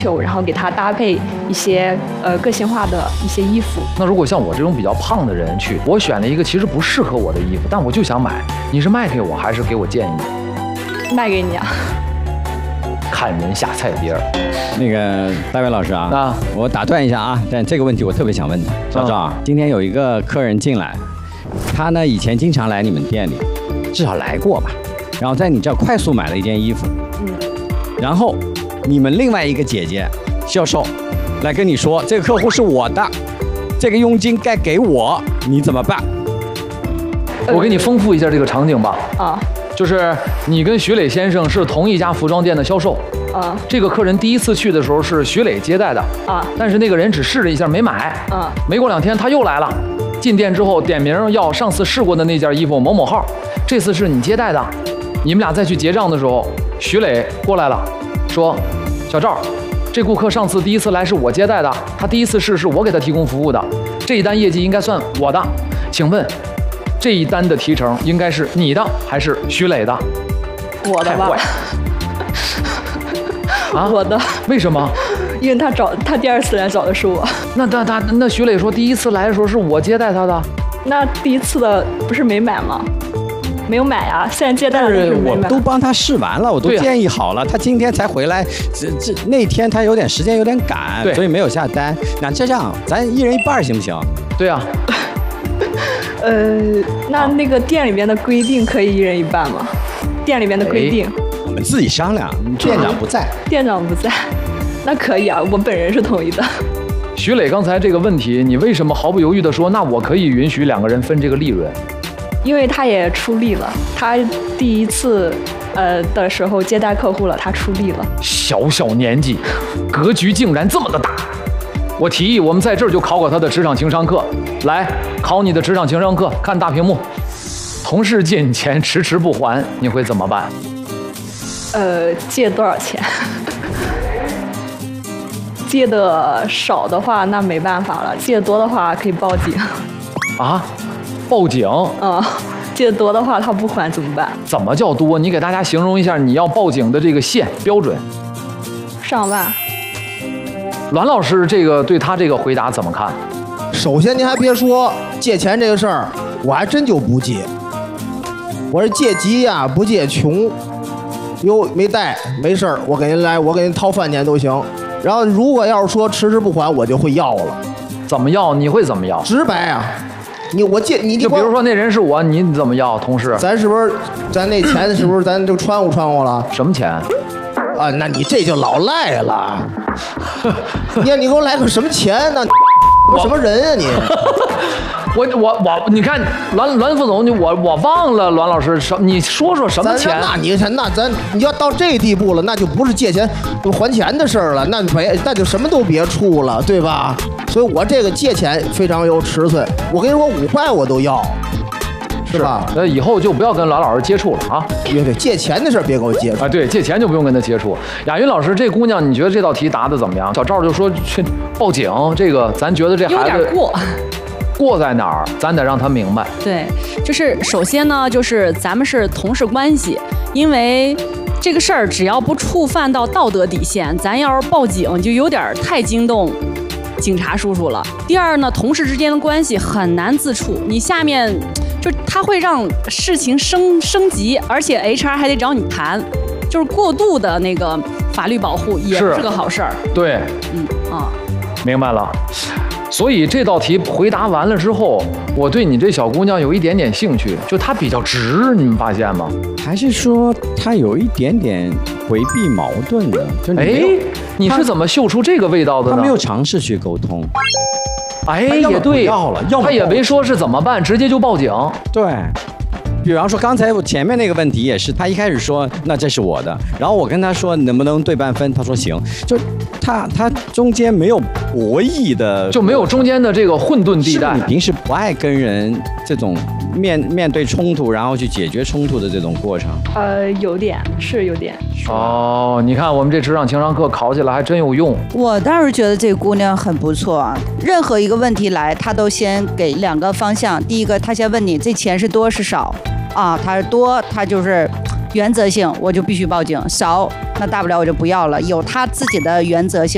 求，然后给他搭配一些个性化的一些衣服。 那如果像我这种比较胖的人去，我选了一个其实不适合我的衣服，但我就想买，你是卖给我还是给我建议？ 卖给你啊。 看人下菜碟儿。 那个大卫老师啊，我打断一下啊，但这个问题我特别想问他，小赵，今天有一个客人进来，他呢以前经常来你们店里，至少来过吧，然后在你这儿快速买了一件衣服，然后你们另外一个姐姐销售来跟你说，这个客户是我的，这个佣金该给我，你怎么办？ 我给你丰富一下这个场景吧。就是你跟徐磊先生是同一家服装店的销售。这个客人第一次去的时候是徐磊接待的。但是那个人只试了一下没买。没过2天他又来了，进店之后点名要上次试过的那件衣服某某号，这次是你接待的。你们俩再去结账的时候，徐磊过来了，说：“小赵，这顾客上次第一次来是我接待的，他第一次试是我给他提供服务的，这一单业绩应该算我的，请问这一单的提成应该是你的还是徐磊的？” 我的吧。我的。 为什么？ 因为他第2次来找的是我。 那徐磊说第一次来的时候是我接待他的。那第一次的不是没买吗？没有买啊，现在接待的是没买。 我都帮他试完了，我都建议好了，他今天才回来，那天他有点时间有点赶，所以没有下单。那这样咱1人1半行不行？ 对啊。 那个店里面的规定可以1人1半吗？店里面的规定。 我们自己商量，店长不在。 店长不在，那可以啊，我本人是同意的。 徐磊刚才这个问题，你为什么毫不犹豫地说，那我可以允许2个人分这个利润？ 因为他也出力了，他第一次的时候接待客户了，他出力了。 小年纪，格局竟然这么的大。我提议我们在这儿就考他的职场情商课，来考你的职场情商课，看大屏幕。同事借你钱迟迟不还，你会怎么办？ 借多少钱？借的少的话，那没办法了；借多的话，可以报警。 报警？ 借多的话，他不还怎么办？ 怎么叫多？你给大家形容一下你要报警的这个线标准。 上万。 栾老师，这个对他这个回答怎么看？ 首先您还别说借钱这个事儿，我还真就不借。我是借急呀，不借穷。没带没事儿，我给您掏饭钱都行。然后如果要是说迟迟不还，我就会要了。 怎么要？你会怎么要？ 直白啊！我借你就比如说那人是我，你怎么要？同事， 咱是不是咱那钱是不是咱就穿乎了？ 什么钱？ 那你这就老赖了。你给我来个什么钱呢？什么人啊你？ 你看栾副总，我忘了栾老师你说什么钱？ 你要到这地步了，那就不是借钱还钱的事儿了，那就什么都别处了，对吧？所以我这个借钱非常有尺寸，我跟你说5块我都要，是吧？ 那以后就不要跟栾老师接触了啊！ 对，借钱的事儿别跟我接触对，借钱就不用跟他接触。雅云老师，这姑娘你觉得这道题答得怎么样？小赵就说去报警，这个咱觉得这孩子有点过在哪儿，咱得让他明白。 对，就是首先呢，就是咱们是同事关系，因为这个事儿只要不触犯到道德底线，咱要是报警就有点太惊动警察叔叔了。第二呢，同事之间的关系很难自处，你下面就他会让事情升级，而且 HR 还得找你谈，就是过度的那个法律保护也不是个好事儿。 对，明白了。所以这道题回答完了之后，我对你这小姑娘有一点点兴趣，就她比较直，你们发现吗？ 还是说她有一点点回避矛盾的？就你是怎么嗅出这个味道的呢？ 她没有尝试去沟通。 也对，她也没说是怎么办，直接就报警。 对。比方说刚才我前面那个问题也是，他一开始说那这是我的，然后我跟他说能不能对半分，他说行，就他中间没有博弈的， 就没有中间的这个混沌地带。 你平时不爱跟人这种面对冲突，然后去解决冲突的这种过程？ 有点。 你看我们这职场情商课考起来还真有用。 我倒是觉得这姑娘很不错啊，任何一个问题来，她都先给2个方向。第一个，她先问你这钱是多是少啊？她是多，她就是原则性，我就必须报警；少，那大不了我就不要了，有她自己的原则性。